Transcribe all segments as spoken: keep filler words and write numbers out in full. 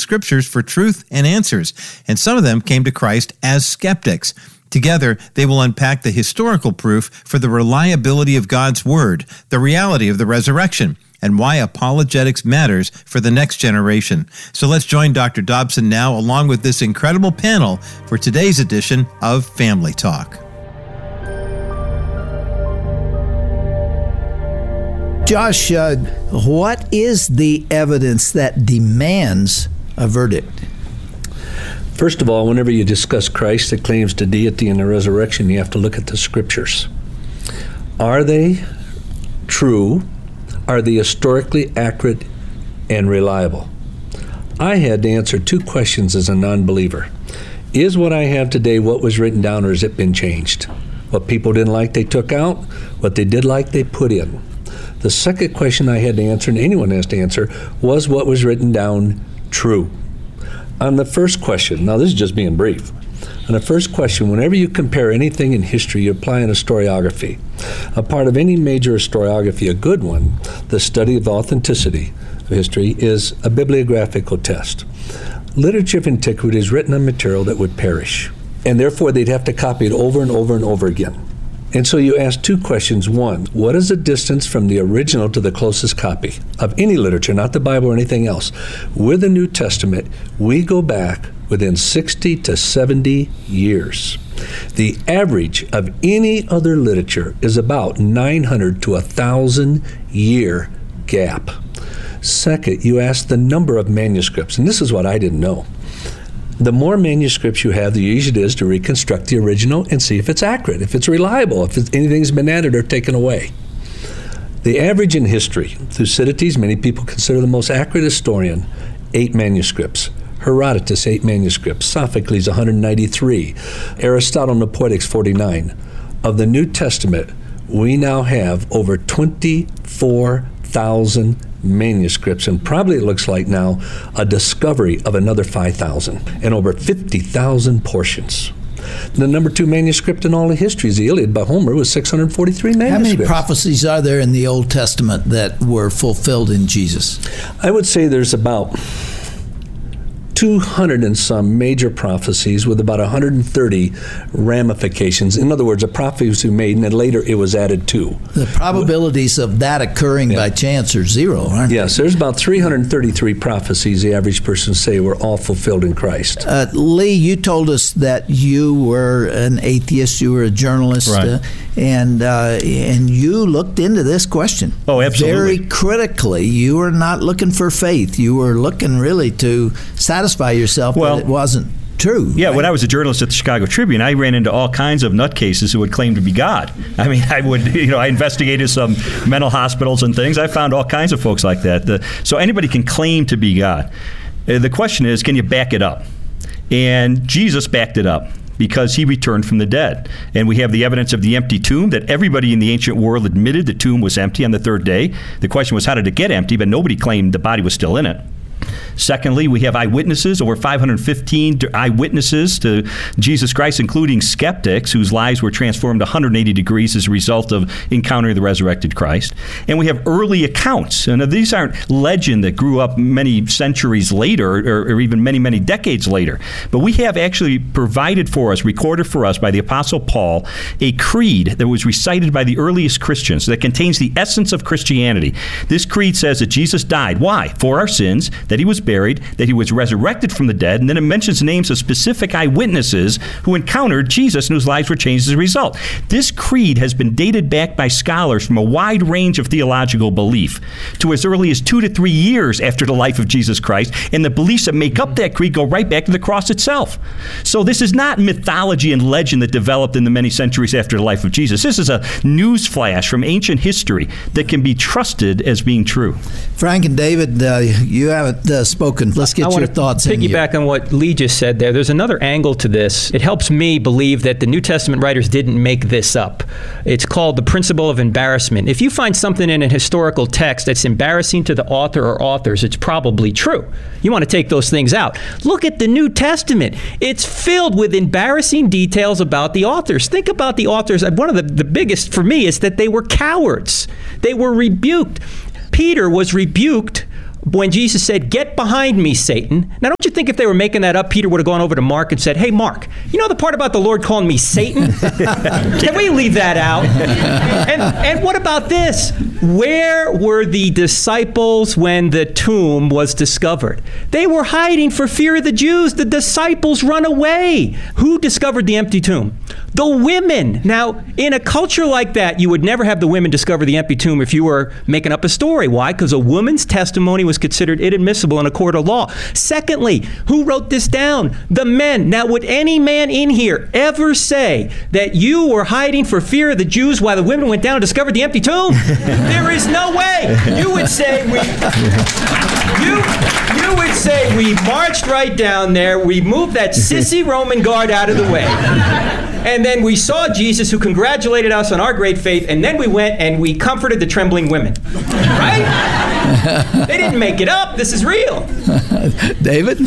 Scriptures for truth and answers, and some of them came to Christ as skeptics. Together, they will unpack the historical proof for the reliability of God's Word, the reality of the resurrection, and why apologetics matters for the next generation. So let's join Doctor Dobson now, along with this incredible panel, for today's edition of Family Talk. Josh, uh, what is the evidence that demands a verdict? First of all, whenever you discuss Christ that claims to deity and the resurrection, you have to look at the Scriptures. Are they true? Are they historically accurate and reliable? I had to answer two questions as a non-believer. Is what I have today what was written down, or has it been changed? What people didn't like, they took out. What they did like, they put in. The second question I had to answer, and anyone has to answer, was what was written down true? On the first question, now this is just being brief. On the first question, whenever you compare anything in history, you apply an historiography. A part of any major historiography, a good one, the study of authenticity of history, is a bibliographical test. Literature of antiquity is written on material that would perish, and therefore they'd have to copy it over and over and over again. And so you ask two questions. One, what is the distance from the original to the closest copy of any literature, not the Bible or anything else? With the New Testament, we go back within sixty to seventy years. The average of any other literature is about nine hundred to one thousand year gap. Second, you ask the number of manuscripts, and this is what I didn't know. The more manuscripts you have, the easier it is to reconstruct the original and see if it's accurate, if it's reliable, if it's, anything's been added or taken away. The average in history, Thucydides, many people consider the most accurate historian, eight manuscripts. Herodotus, eight manuscripts. Sophocles, one hundred ninety-three. Aristotle in the Poetics, forty-nine. Of the New Testament, we now have over twenty-four thousand manuscripts, and probably it looks like now a discovery of another five thousand, and over fifty thousand portions. The number two manuscript in all of history is the Iliad by Homer with six hundred forty-three manuscripts. How many prophecies are there in the Old Testament that were fulfilled in Jesus? I would say there's about two hundred and some major prophecies with about one hundred thirty ramifications. In other words, a prophecy was made and then later it was added to. The probabilities of that occurring yeah. by chance are zero, aren't yes, they? There's about three hundred thirty-three prophecies the average person say were all fulfilled in Christ. Uh, Lee, you told us that you were an atheist, you were a journalist, right. uh, and uh, and you looked into this question. Oh, absolutely. Very critically. You were not looking for faith. You were looking really to satisfy yourself well, that it wasn't true. Yeah, right? when I was a journalist at the Chicago Tribune, I ran into all kinds of nutcases who would claim to be God. I mean, I would, you know, I investigated some mental hospitals and things. I found all kinds of folks like that. The, so anybody can claim to be God. Uh, the question is, can you back it up? And Jesus backed it up, because he returned from the dead. And we have the evidence of the empty tomb, that everybody in the ancient world admitted the tomb was empty on the third day. The question was, how did it get empty? But nobody claimed the body was still in it. Secondly, we have eyewitnesses, over five hundred fifteen eyewitnesses to Jesus Christ, including skeptics whose lives were transformed one hundred eighty degrees as a result of encountering the resurrected Christ. And we have early accounts, and these aren't legend that grew up many centuries later or, or even many, many decades later. But we have actually provided for us, recorded for us by the Apostle Paul, a creed that was recited by the earliest Christians that contains the essence of Christianity. This creed says that Jesus died. Why? For our sins, that he was buried, that he was resurrected from the dead, and then it mentions names of specific eyewitnesses who encountered Jesus and whose lives were changed as a result. This creed has been dated back by scholars from a wide range of theological belief to as early as two to three years after the life of Jesus Christ, and the beliefs that make up that creed go right back to the cross itself. So this is not mythology and legend that developed in the many centuries after the life of Jesus. This is a news flash from ancient history that can be trusted as being true. Frank and David, uh, you haven't uh, spoken. Let's get I your thoughts in here. Piggyback on what Lee just said there. There's another angle to this. It helps me believe that the New Testament writers didn't make this up. It's called the principle of embarrassment. If you find something in a historical text that's embarrassing to the author or authors, it's probably true. You want to take those things out. Look at the New Testament. It's filled with embarrassing details about the authors. Think about the authors. One of the, the biggest for me is that they were cowards. They were rebuked. Peter was rebuked when Jesus said, "Get behind me, Satan." Now, don't you think if they were making that up, Peter would have gone over to Mark and said, "Hey, Mark, you know the part about the Lord calling me Satan? Can we leave that out?" And, and what about this? Where were the disciples when the tomb was discovered? They were hiding for fear of the Jews. The disciples run away. Who discovered the empty tomb? The women. Now, in a culture like that, you would never have the women discover the empty tomb if you were making up a story. Why? Because a woman's testimony was considered inadmissible in a court of law. Secondly, who wrote this down? The men. Now, would any man in here ever say that you were hiding for fear of the Jews while the women went down and discovered the empty tomb? There is no way. You would say we... You, you would say we marched right down there, we moved that sissy Roman guard out of the way, and then we saw Jesus, who congratulated us on our great faith, and then we went and we comforted the trembling women. Right? They didn't make it up. This is real. David?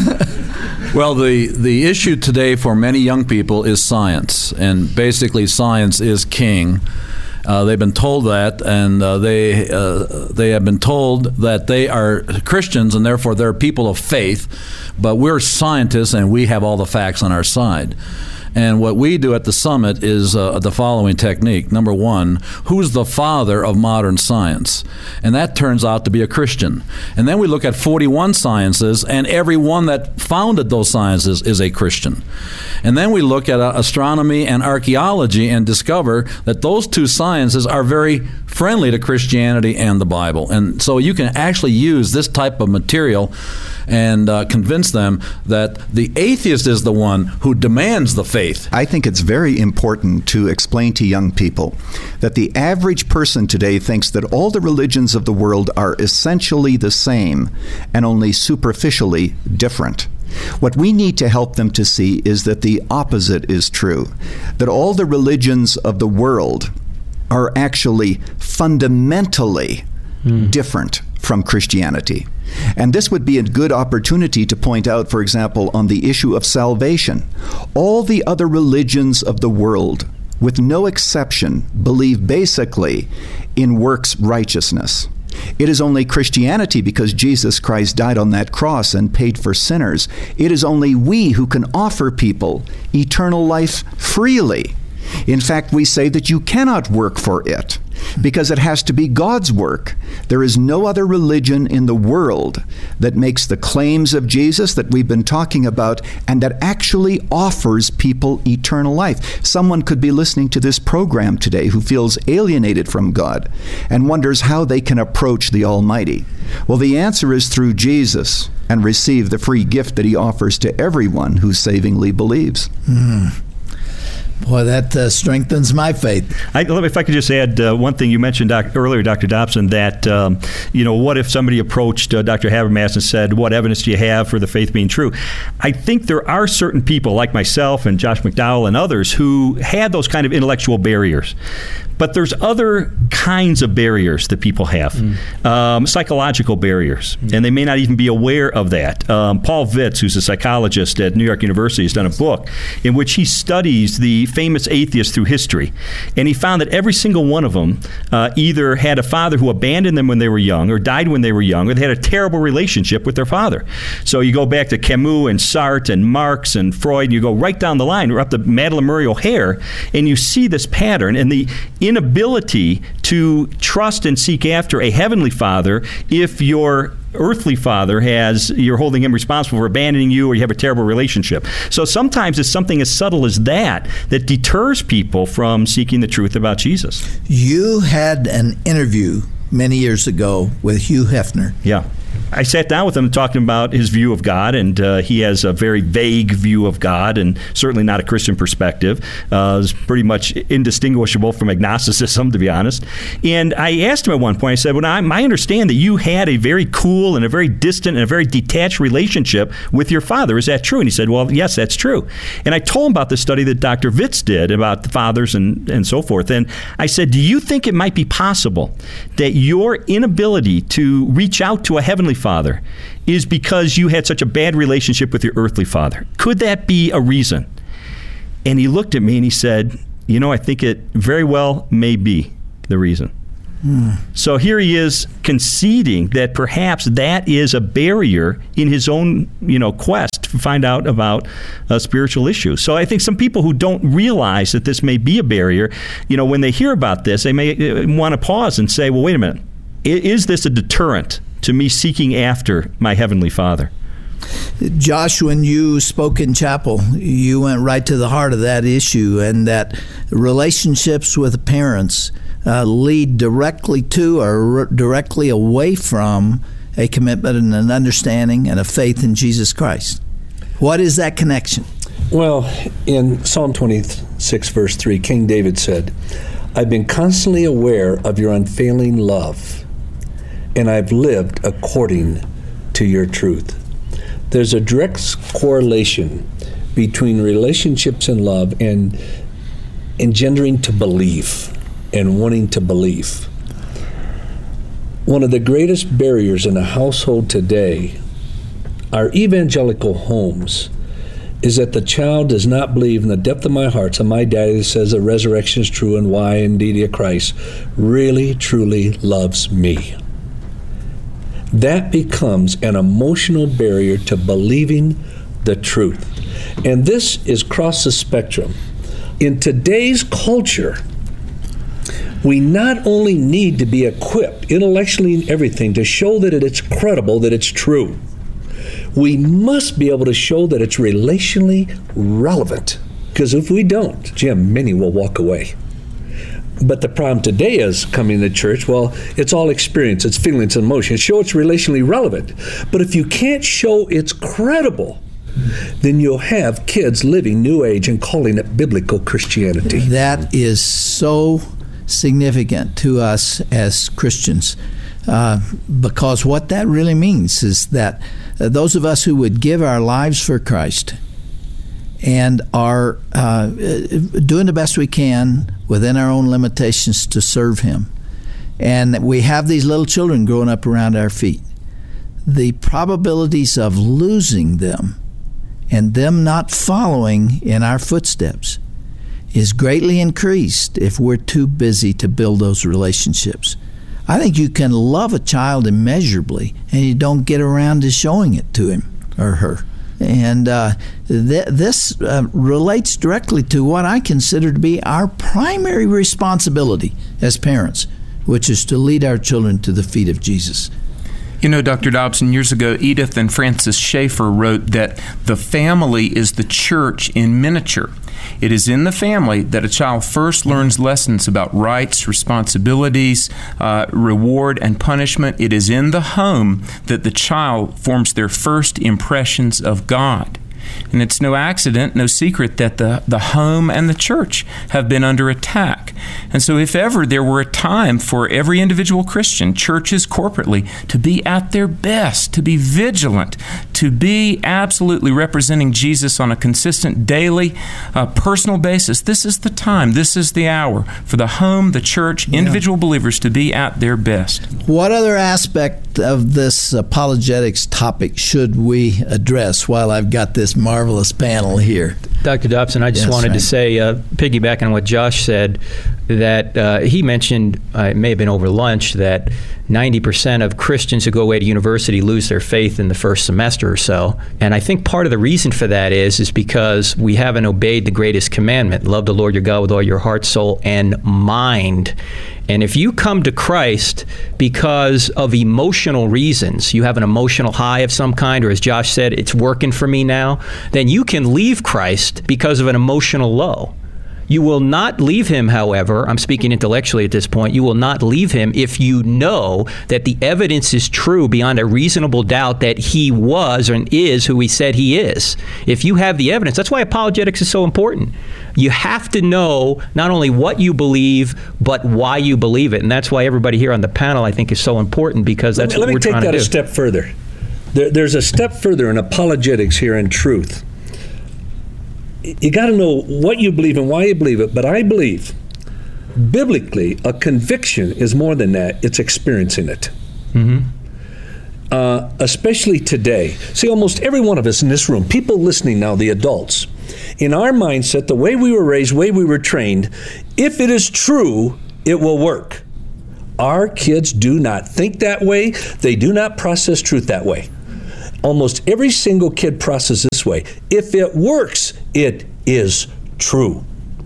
Well, the, the issue today for many young people is science, and basically science is king. Uh, they've been told that, and uh, they uh, they have been told that they are Christians, and therefore they're people of faith, but we're scientists, and we have all the facts on our side. And what we do at the summit is uh, the following technique. Number one, who's the father of modern science? And that turns out to be a Christian. And then we look at forty-one sciences, and every one that founded those sciences is a Christian. And then we look at uh, astronomy and archaeology and discover that those two sciences are very friendly to Christianity and the Bible. And so you can actually use this type of material and uh, convince them that the atheist is the one who demands the faith. I think it's very important to explain to young people that the average person today thinks that all the religions of the world are essentially the same and only superficially different. What we need to help them to see is that the opposite is true, that all the religions of the world are actually fundamentally mm. different from Christianity. And this would be a good opportunity to point out, for example, on the issue of salvation. All the other religions of the world, with no exception, believe basically in works righteousness. It is only Christianity, because Jesus Christ died on that cross and paid for sinners. It is only we who can offer people eternal life freely. In fact, we say that you cannot work for it, because it has to be God's work. There is no other religion in the world that makes the claims of Jesus that we've been talking about and that actually offers people eternal life. Someone could be listening to this program today who feels alienated from God and wonders how they can approach the Almighty. Well, the answer is through Jesus, and receive the free gift that he offers to everyone who savingly believes. Mm. Boy, that uh, strengthens my faith. I, if I could just add uh, one thing you mentioned doc, earlier, Doctor Dobson, that, um, you know, what if somebody approached uh, Doctor Habermas and said, what evidence do you have for the faith being true? I think there are certain people like myself and Josh McDowell and others who had those kind of intellectual barriers. But there's other kinds of barriers that people have, mm. um, psychological barriers, mm. and they may not even be aware of that. Um, Paul Vitz, who's a psychologist at New York University, has done a book in which he studies the famous atheists through history, and he found that every single one of them uh, either had a father who abandoned them when they were young, or died when they were young, or they had a terrible relationship with their father. So you go back to Camus and Sartre and Marx and Freud, and you go right down the line, or up to Madeleine Murray O'Hair, and you see this pattern, and the inability to trust and seek after a heavenly father if your earthly father has, you're holding him responsible for abandoning you, or you have a terrible relationship. So sometimes it's something as subtle as that that deters people from seeking the truth about Jesus. You had an interview many years ago with Hugh Hefner. Yeah. I sat down with him talking about his view of God, and uh, he has a very vague view of God, and certainly not a Christian perspective. Uh, it's pretty much indistinguishable from agnosticism, to be honest. And I asked him at one point, I said, well, I, I understand that you had a very cool and a very distant and a very detached relationship with your father. Is that true? And he said, well, yes, that's true. And I told him about the study that Doctor Vitz did about the fathers and, and so forth. And I said, do you think it might be possible that your inability to reach out to a heavenly father is because you had such a bad relationship with your earthly father? Could that be a reason? And he looked at me and he said, you know, I think it very well may be the reason. Hmm. So here he is conceding that perhaps that is a barrier in his own, you know, quest to find out about uh, spiritual issues. So I think some people who don't realize that this may be a barrier, you know, when they hear about this, they may uh, want to pause and say, well, wait a minute, is this a deterrent to me seeking after my Heavenly Father? Josh, when you spoke in chapel, you went right to the heart of that issue, and that relationships with parents uh, lead directly to or r- directly away from a commitment and an understanding and a faith in Jesus Christ. What is that connection? Well, in Psalm twenty-six, verse three, King David said, I've been constantly aware of your unfailing love, and I've lived according to your truth. There's a direct correlation between relationships and love and engendering to believe and wanting to believe. One of the greatest barriers in a household today, our evangelical homes, is that the child does not believe in the depth of my heart. So my daddy says the resurrection is true and why indeed Christ really, truly loves me. That becomes an emotional barrier to believing the truth. And this is across the spectrum. In today's culture, we not only need to be equipped intellectually and everything to show that it's credible, that it's true, we must be able to show that it's relationally relevant. Because if we don't, Jim, many will walk away. But the problem today is coming to church, well, it's all experience, it's feelings and emotions. Show it's relationally relevant. But if you can't show it's credible, then you'll have kids living New Age and calling it biblical Christianity. That is so significant to us as Christians, uh, because what that really means is that uh, those of us who would give our lives for Christ and are uh, doing the best we can within our own limitations to serve Him, and we have these little children growing up around our feet, the probabilities of losing them and them not following in our footsteps is greatly increased if we're too busy to build those relationships. I think you can love a child immeasurably and you don't get around to showing it to him or her. And uh, th- this uh, relates directly to what I consider to be our primary responsibility as parents, which is to lead our children to the feet of Jesus. You know, Doctor Dobson, years ago, Edith and Francis Schaeffer wrote that the family is the church in miniature. It is in the family that a child first learns lessons about rights, responsibilities, uh, reward, and punishment. It is in the home that the child forms their first impressions of God. And it's no accident, no secret that the, the home and the church have been under attack. And so if ever there were a time for every individual Christian, churches corporately, to be at their best, to be vigilant, to be absolutely representing Jesus on a consistent, daily, uh, personal basis, this is the time, this is the hour for the home, the church, yeah. individual believers to be at their best. What other aspect of this apologetics topic should we address while I've got this marvelous panel here? Doctor Dobson, I just yes, wanted Frank. to say, uh, piggybacking on what Josh said, that uh, he mentioned, uh, it may have been over lunch, that ninety percent of Christians who go away to university lose their faith in the first semester or so. And I think part of the reason for that is, is because we haven't obeyed the greatest commandment, love the Lord your God with all your heart, soul, and mind. And if you come to Christ because of emotional reasons, you have an emotional high of some kind, or as Josh said, it's working for me now, then you can leave Christ because of an emotional low. You will not leave him, however, I'm speaking intellectually at this point, you will not leave him if you know that the evidence is true beyond a reasonable doubt that he was and is who he said he is. If you have the evidence, that's why apologetics is so important. You have to know not only what you believe, but why you believe it. And that's why everybody here on the panel, I think, is so important, because that's let me, what we're trying to do. Let me take that a step further. There, there's a step further in apologetics here in truth. You got to know what you believe and why you believe it, but I believe biblically a conviction is more than that. It's experiencing it. Mm-hmm. Uh, especially today. See, almost every one of us in this room, people listening now, the adults, in our mindset, the way we were raised, the way we were trained, if it is true, it will work. Our kids do not think that way. They do not process truth that way. Almost every single kid processes this way. If it works, it is true.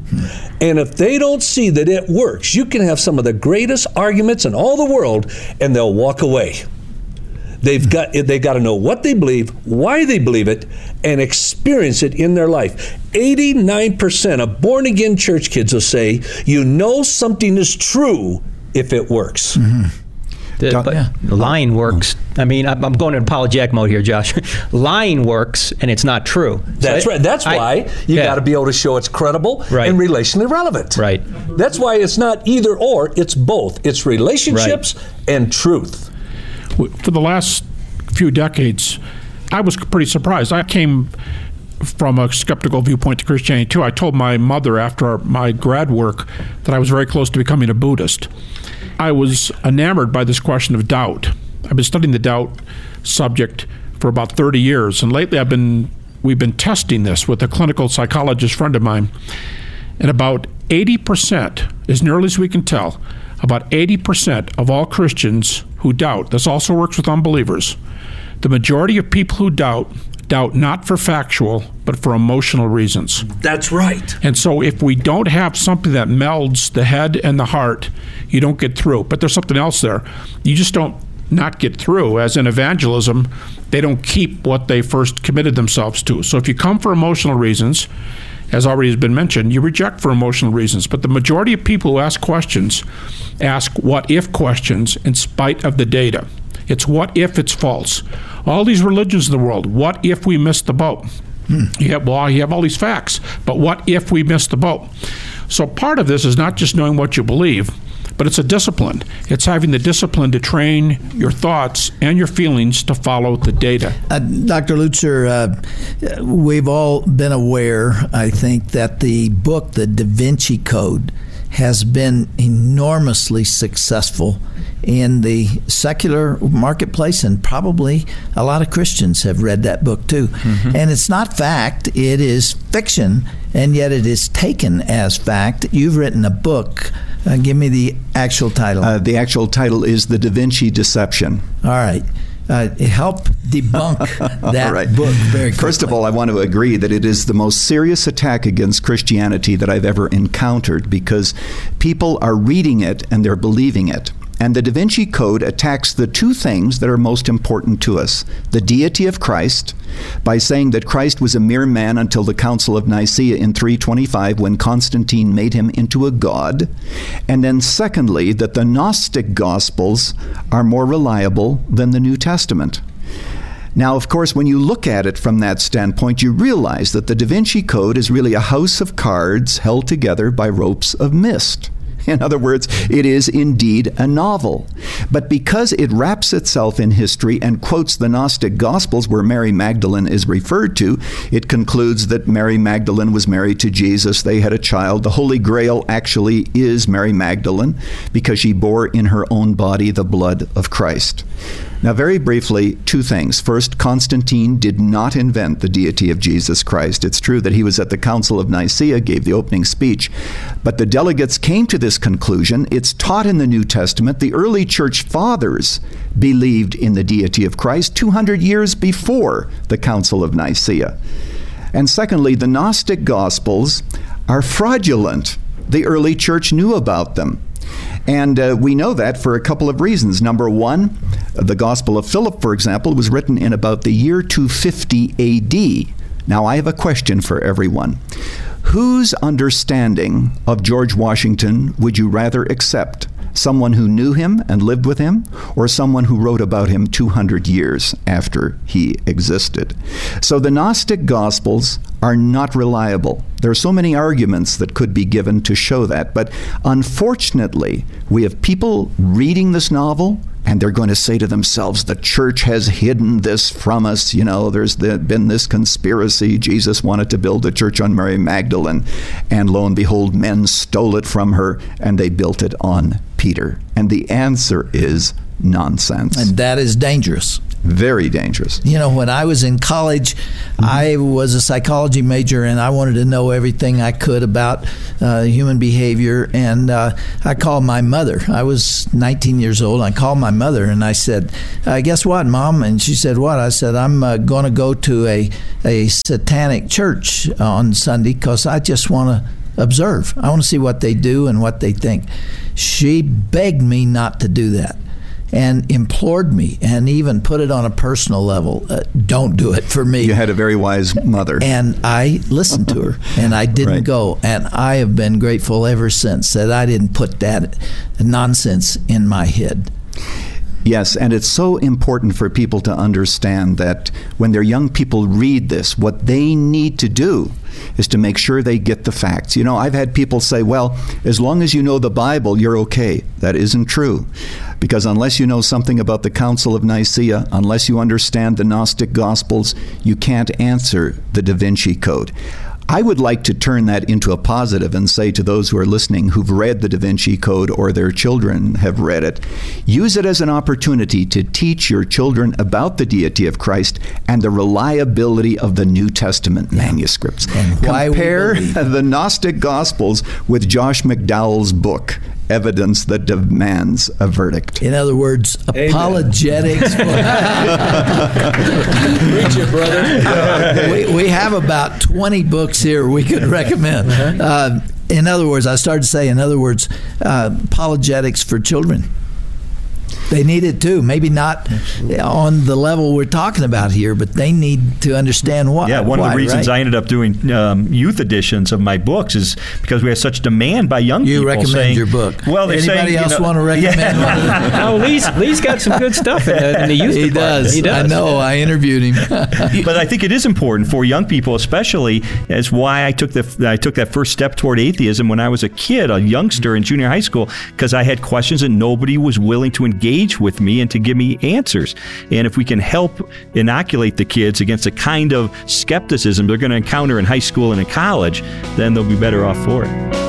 And if they don't see that it works, you can have some of the greatest arguments in all the world, and they'll walk away. They've got they got to know what they believe, why they believe it, and experience it in their life. eighty-nine percent of born-again church kids will say, you know something is true if it works. Mm-hmm. The, but yeah. lying works. I mean, I'm going in apologetic mode here, Josh. Lying works, and it's not true. That's so right. That's I, why you yeah. got to be able to show it's credible right. and relationally relevant. Right. That's why it's not either or. It's both. It's relationships right. and truth. For the last few decades, I was pretty surprised. I came from a skeptical viewpoint to Christianity, too. I told my mother after my grad work that I was very close to becoming a Buddhist. I was enamored by this question of doubt. I've been studying the doubt subject for about thirty years, and lately I've been we've been testing this with a clinical psychologist friend of mine, and about eighty percent, as nearly as we can tell, about eighty percent of all Christians who doubt, this also works with unbelievers, the majority of people who doubt, doubt not for factual, but for emotional reasons. That's right. And so if we don't have something that melds the head and the heart, you don't get through. But there's something else there. You just don't not get through. As in evangelism, they don't keep what they first committed themselves to. So if you come for emotional reasons, as already has been mentioned, you reject for emotional reasons. But the majority of people who ask questions ask what-if questions in spite of the data. It's what if it's false. All these religions in the world, what if we miss the boat? Hmm. You have, well, you have all these facts, but what if we miss the boat? So part of this is not just knowing what you believe, but it's a discipline. It's having the discipline to train your thoughts and your feelings to follow the data. Uh, Doctor Lutzer, uh, we've all been aware, I think, that the book, The Da Vinci Code, has been enormously successful in the secular marketplace, and probably a lot of Christians have read that book too. Mm-hmm. And it's not fact, it is fiction, and yet it is taken as fact. You've written a book. Uh, give me the actual title. Uh, the actual title is The Da Vinci Deception. All right. Uh, help debunk that right. book very quickly. First of all, I want to agree that it is the most serious attack against Christianity that I've ever encountered, because people are reading it and they're believing it. And the Da Vinci Code attacks the two things that are most important to us: the deity of Christ, by saying that Christ was a mere man until the Council of Nicaea in three twenty-five, when Constantine made him into a god. And then secondly, that the Gnostic Gospels are more reliable than the New Testament. Now, of course, when you look at it from that standpoint, you realize that the Da Vinci Code is really a house of cards held together by ropes of mist. In other words, it is indeed a novel. But because it wraps itself in history and quotes the Gnostic Gospels where Mary Magdalene is referred to, it concludes that Mary Magdalene was married to Jesus. They had a child. The Holy Grail actually is Mary Magdalene because she bore in her own body the blood of Christ. Now, very briefly, two things. First, Constantine did not invent the deity of Jesus Christ. It's true that he was at the Council of Nicaea, gave the opening speech, but the delegates came to this conclusion. It's taught in the New Testament. The early church fathers believed in the deity of Christ two hundred years before the Council of Nicaea. And secondly, the Gnostic Gospels are fraudulent. The early church knew about them. And uh, we know that for a couple of reasons. Number one, the Gospel of Philip, for example, was written in about the year two fifty A D. Now, I have a question for everyone. Whose understanding of George Washington would you rather accept? Someone who knew him and lived with him, or someone who wrote about him two hundred years after he existed? So the Gnostic Gospels are not reliable. There are so many arguments that could be given to show that, but unfortunately, we have people reading this novel, and they're going to say to themselves, the church has hidden this from us. You know, there's the, been this conspiracy. Jesus wanted to build a church on Mary Magdalene, and lo and behold, men stole it from her, and they built it on Peter. And the answer is nonsense. And that is dangerous. Very dangerous. You know, when I was in college, mm-hmm. I was a psychology major, and I wanted to know everything I could about uh, human behavior. And uh, I called my mother. I was nineteen years old. I called my mother, and I said, uh, guess what, Mom? And she said, what? I said, I'm uh, going to go to a, a satanic church on Sunday because I just want to observe. I want to see what they do and what they think. She begged me not to do that, and implored me, and even put it on a personal level. Uh, don't do it for me. You had a very wise mother. And I listened to her, and I didn't right. go. And I have been grateful ever since that I didn't put that nonsense in my head. Yes, and it's so important for people to understand that when their young people read this, what they need to do is to make sure they get the facts. You know, I've had people say, well, as long as you know the Bible, you're okay. That isn't true. Because unless you know something about the Council of Nicaea, unless you understand the Gnostic Gospels, you can't answer the Da Vinci Code. I would like to turn that into a positive and say to those who are listening who've read the Da Vinci Code or their children have read it, use it as an opportunity to teach your children about the deity of Christ and the reliability of the New Testament yeah. manuscripts. And why compare the Gnostic Gospels with Josh McDowell's book, Evidence That Demands a Verdict. In other words, Amen. Apologetics. For Preach it, brother. we, we have about twenty books here we could recommend. Uh, in other words, I started to say, in other words, uh, apologetics for children. They need it too. Maybe not on the level we're talking about here, but they need to understand why. Yeah, one why, of the reasons right? I ended up doing um, youth editions of my books is because we have such demand by young you people. recommend saying, your book. Well, they're Anybody saying, else you know, want to recommend yeah. one? Oh, Lee's, Lee's got some good stuff in the, in the youth he department. does. He does. I know. I interviewed him. But I think it is important for young people, especially, as why I took the I took that first step toward atheism when I was a kid, a youngster in junior high school, because I had questions and nobody was willing to engage with me and to give me answers. And if we can help inoculate the kids against the kind of skepticism they're going to encounter in high school and in college, then they'll be better off for it.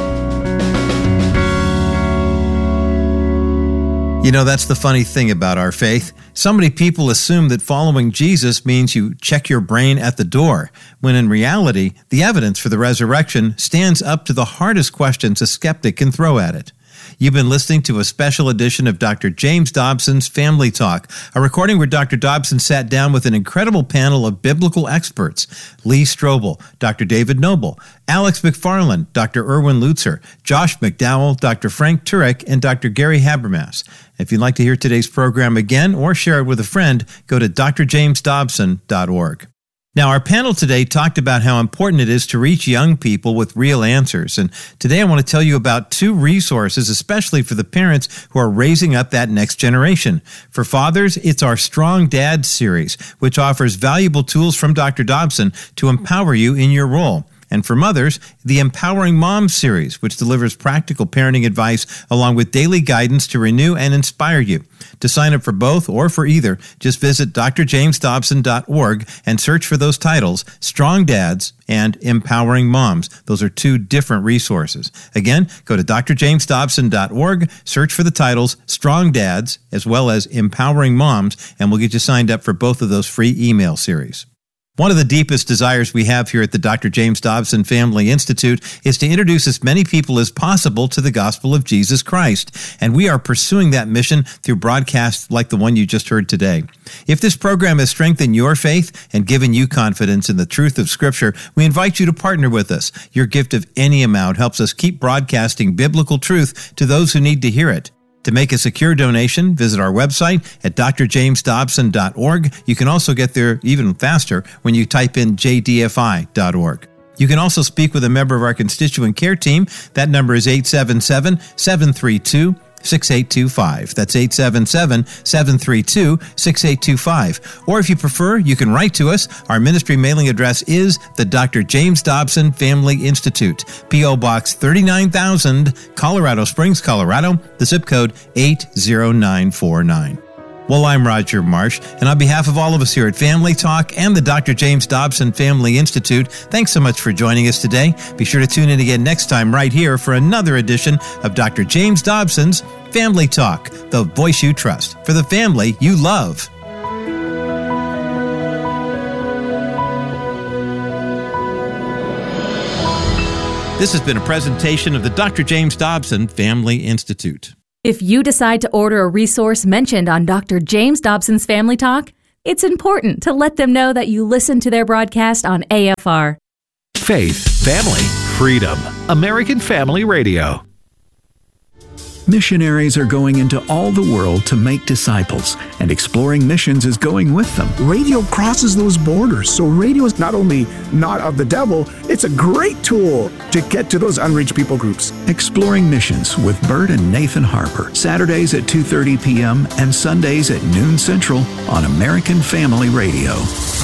You know, that's the funny thing about our faith. So many people assume that following Jesus means you check your brain at the door, when in reality, the evidence for the resurrection stands up to the hardest questions a skeptic can throw at it. You've been listening to a special edition of Doctor James Dobson's Family Talk, a recording where Doctor Dobson sat down with an incredible panel of biblical experts: Lee Strobel, Doctor David Noble, Alex McFarland, Doctor Erwin Lutzer, Josh McDowell, Doctor Frank Turek, and Doctor Gary Habermas. If you'd like to hear today's program again or share it with a friend, go to d r james dobson dot org. Now, our panel today talked about how important it is to reach young people with real answers. And today I want to tell you about two resources, especially for the parents who are raising up that next generation. For fathers, it's our Strong Dads series, which offers valuable tools from Doctor Dobson to empower you in your role. And for mothers, the Empowering Moms series, which delivers practical parenting advice along with daily guidance to renew and inspire you. To sign up for both or for either, just visit d r james dobson dot org and search for those titles, Strong Dads and Empowering Moms. Those are two different resources. Again, go to d r james dobson dot org, search for the titles, Strong Dads as well as Empowering Moms, and we'll get you signed up for both of those free email series. One of the deepest desires we have here at the Doctor James Dobson Family Institute is to introduce as many people as possible to the gospel of Jesus Christ, and we are pursuing that mission through broadcasts like the one you just heard today. If this program has strengthened your faith and given you confidence in the truth of Scripture, we invite you to partner with us. Your gift of any amount helps us keep broadcasting biblical truth to those who need to hear it. To make a secure donation, visit our website at d r james dobson dot org. You can also get there even faster when you type in j d f i dot org. You can also speak with a member of our constituent care team. That number is eight seven seven, seven three two, six eight two five. That's eight seven seven, seven three two, six eight two five. Or if you prefer, you can write to us. Our ministry mailing address is the Doctor James Dobson Family Institute, P O Box thirty-nine thousand, Colorado Springs, Colorado, the zip code eight zero nine four nine. Well, I'm Roger Marsh, and on behalf of all of us here at Family Talk and the Doctor James Dobson Family Institute, thanks so much for joining us today. Be sure to tune in again next time right here for another edition of Doctor James Dobson's Family Talk, the voice you trust for the family you love. This has been a presentation of the Doctor James Dobson Family Institute. If you decide to order a resource mentioned on Doctor James Dobson's Family Talk, it's important to let them know that you listen to their broadcast on A F R. Faith, family, freedom. American Family Radio. Missionaries are going into all the world to make disciples, and Exploring Missions is going with them. Radio crosses those borders, so radio is not only not of the devil, it's a great tool to get to those unreached people groups. Exploring Missions with Bert and Nathan Harper, Saturdays at two thirty p.m. and Sundays at noon Central on American Family Radio.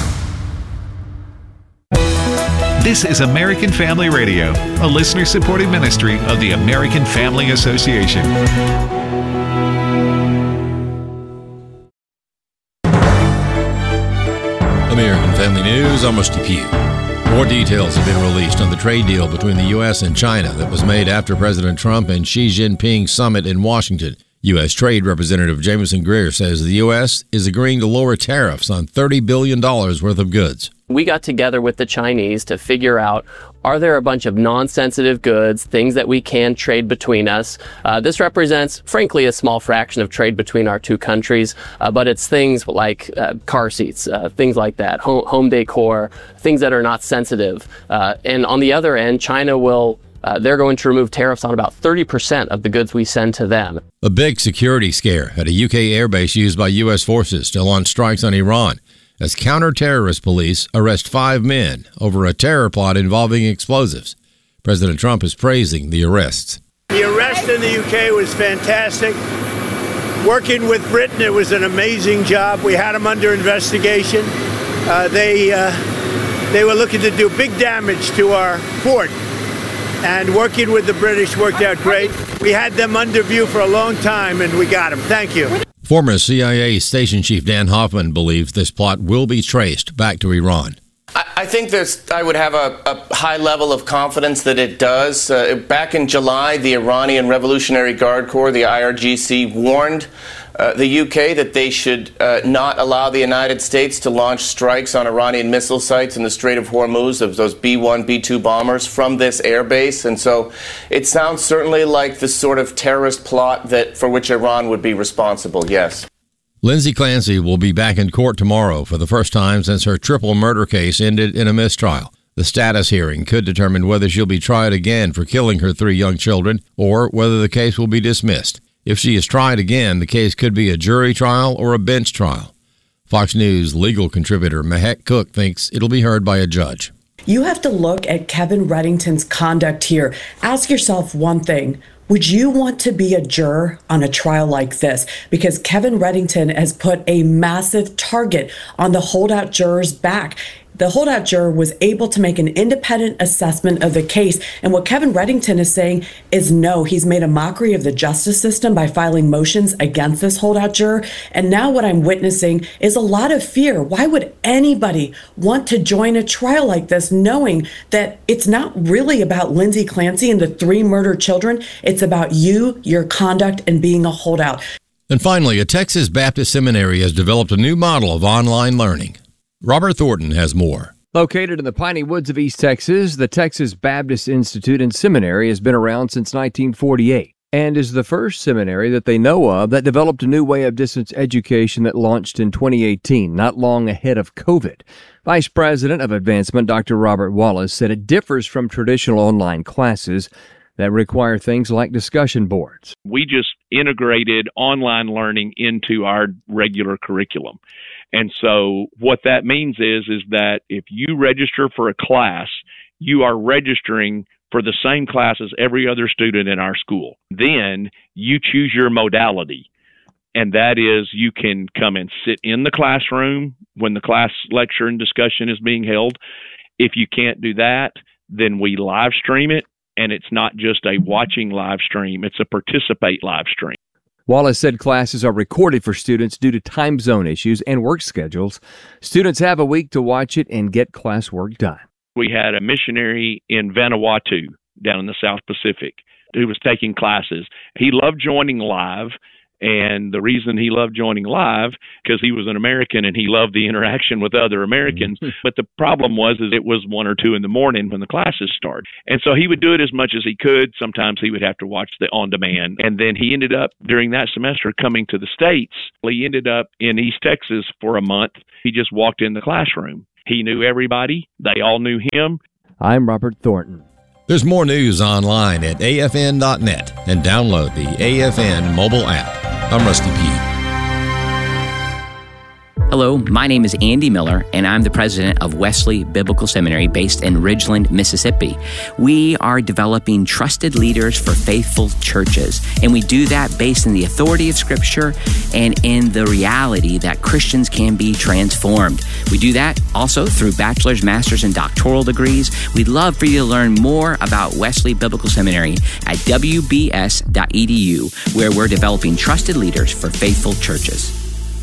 This is American Family Radio, a listener-supported ministry of the American Family Association. American Family News, I'm Rusty Pugh. More details have been released on the trade deal between the U S and China that was made after President Trump and Xi Jinping's summit in Washington. U S. Trade Representative Jameson Greer says the U S is agreeing to lower tariffs on thirty billion dollars worth of goods. We got together with the Chinese to figure out, are there a bunch of non-sensitive goods, things that we can trade between us? Uh, this represents, frankly, a small fraction of trade between our two countries, uh, but it's things like uh, car seats, uh, things like that, home, home decor, things that are not sensitive. Uh, and on the other end, China will Uh, they're going to remove tariffs on about thirty percent of the goods we send to them. A big security scare at a U K airbase used by U S forces to launch strikes on Iran as counter-terrorist police arrest five men over a terror plot involving explosives. President Trump is praising the arrests. The arrest in the U K was fantastic. Working with Britain, it was an amazing job. We had them under investigation. Uh, they, uh, they were looking to do big damage to our fort. And working with the British worked out great. We had them under view for a long time, and we got them. Thank you. Former C I A Station Chief Dan Hoffman believes this plot will be traced back to Iran. I, I think there's, I would have a, a high level of confidence that it does. Uh, back in July, the Iranian Revolutionary Guard Corps, the I R G C, warned Uh, the U K that they should uh, not allow the United States to launch strikes on Iranian missile sites in the Strait of Hormuz, of those B one, B two bombers from this airbase. And so it sounds certainly like the sort of terrorist plot that for which Iran would be responsible, yes. Lindsay Clancy will be back in court tomorrow for the first time since her triple murder case ended in a mistrial. The status hearing could determine whether she'll be tried again for killing her three young children or whether the case will be dismissed. If she is tried again, the case could be a jury trial or a bench trial. Fox News legal contributor Mahek Cook thinks it'll be heard by a judge. You have to look at Kevin Reddington's conduct here. Ask yourself one thing. Would you want to be a juror on a trial like this? Because Kevin Reddington has put a massive target on the holdout juror's back. The holdout juror was able to make an independent assessment of the case. And what Kevin Reddington is saying is no, he's made a mockery of the justice system by filing motions against this holdout juror. And now what I'm witnessing is a lot of fear. Why would anybody want to join a trial like this knowing that it's not really about Lindsay Clancy and the three murdered children? It's about you, your conduct, and being a holdout. And finally, a Texas Baptist seminary has developed a new model of online learning. Robert Thornton has more. Located in the piney woods of East Texas, the Texas Baptist Institute and Seminary has been around since nineteen forty-eight and is the first seminary that they know of that developed a new way of distance education that launched in twenty eighteen, not long ahead of COVID. Vice President of Advancement, Doctor Robert Wallace, said it differs from traditional online classes that require things like discussion boards. We just integrated online learning into our regular curriculum. And so what that means is, is that if you register for a class, you are registering for the same class as every other student in our school. Then you choose your modality. And that is, you can come and sit in the classroom when the class lecture and discussion is being held. If you can't do that, then we live stream it. And it's not just a watching live stream, it's a participate live stream. Wallace said classes are recorded for students due to time zone issues and work schedules. Students have a week to watch it and get classwork done. We had a missionary in Vanuatu down in the South Pacific who was taking classes. He loved joining live. And the reason he loved joining live, because he was an American and he loved the interaction with other Americans. But the problem was, is it was one or two in the morning when the classes started. And so he would do it as much as he could. Sometimes he would have to watch the on demand. And then he ended up during that semester coming to the States. He ended up in East Texas for a month. He just walked in the classroom. He knew everybody. They all knew him. I'm Robert Thornton. There's more news online at A F N dot net and download the A F N mobile app. I'm Rusty P. Hello, my name is Andy Miller, and I'm the president of Wesley Biblical Seminary based in Ridgeland, Mississippi. We are developing trusted leaders for faithful churches, and we do that based in the authority of Scripture and in the reality that Christians can be transformed. We do that also through bachelor's, master's, and doctoral degrees. We'd love for you to learn more about Wesley Biblical Seminary at w b s dot e d u, where we're developing trusted leaders for faithful churches.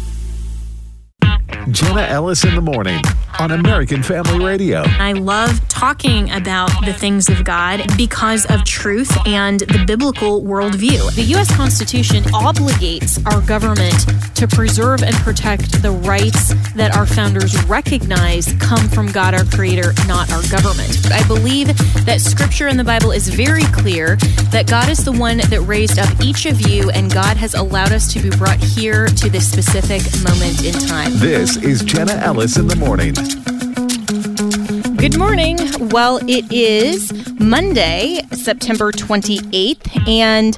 Jenna Ellis in the morning on American Family Radio. I love talking about the things of God because of truth and the biblical worldview. The U S Constitution obligates our government to preserve and protect the rights that our founders recognize come from God, our Creator, not our government. I believe that Scripture in the Bible is very clear that God is the one that raised up each of you, and God has allowed us to be brought here to this specific moment in time. This is Jenna Ellis in the morning. Good morning. Well, it is Monday, September twenty-eighth, and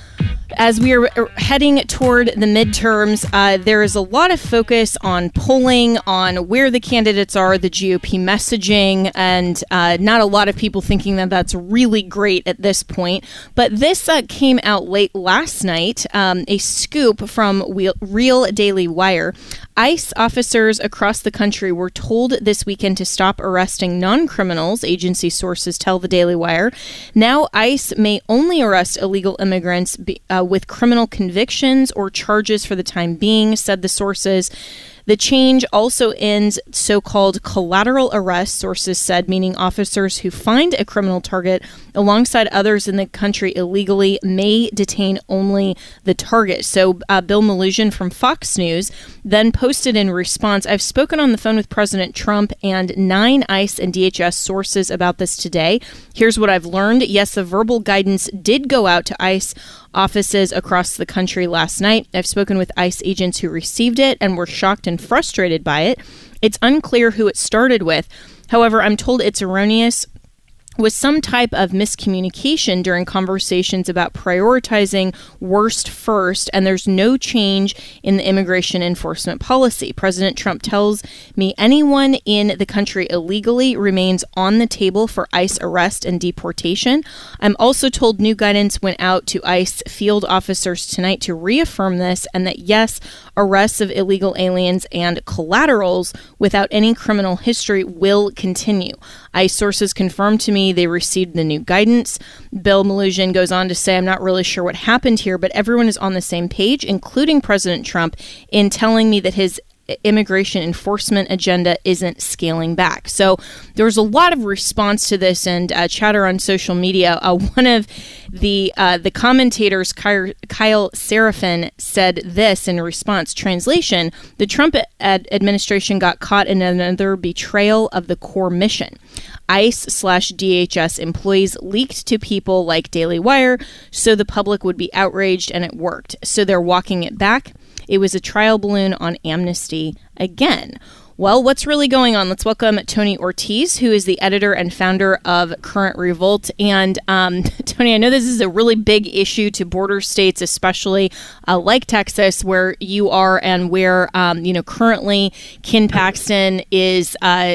as we are heading toward the midterms, uh, there is a lot of focus on polling, on where the candidates are, the G O P messaging, and uh, not a lot of people thinking that that's really great at this point. But this uh, came out late last night, um, a scoop from Real Daily Wire. ICE officers across the country were told this weekend to stop arresting non-criminals, agency sources tell the Daily Wire. Now ICE may only arrest illegal immigrants be, uh, with criminal convictions or charges for the time being, said the sources. The change also ends so-called collateral arrests, sources said, meaning officers who find a criminal target alongside others in the country illegally may detain only the target. So uh, Bill Melugin from Fox News then posted in response, I've spoken on the phone with President Trump and nine ICE and D H S sources about this today. Here's what I've learned. Yes, the verbal guidance did go out to ICE offices across the country last night. I've spoken with ICE agents who received it and were shocked and frustrated by it. It's unclear who it started with. However, I'm told it's erroneous, was some type of miscommunication during conversations about prioritizing worst first, and there's no change in the immigration enforcement policy. President Trump tells me anyone in the country illegally remains on the table for ICE arrest and deportation. I'm also told new guidance went out to ICE field officers tonight to reaffirm this, and that yes, arrests of illegal aliens and collaterals without any criminal history will continue. ICE sources confirmed to me they received the new guidance. Bill Melugin goes on to say, I'm not really sure what happened here, but everyone is on the same page, including President Trump, in telling me that his immigration enforcement agenda isn't scaling back. So there was a lot of response to this and uh, chatter on social media. Uh, one of the uh, the commentators, Kyle, Kyle Seraphin, said this in response. Translation, the Trump ad- administration got caught in another betrayal of the core mission. ICE slash D H S employees leaked to people like Daily Wire so the public would be outraged, and it worked. So they're walking it back. It was a trial balloon on amnesty again. Well, what's really going on? Let's welcome Tony Ortiz, who is the editor and founder of Current Revolt. And um, Tony, I know this is a really big issue to border states, especially uh, like Texas, where you are, and where um, you know currently Ken Paxton is. Uh,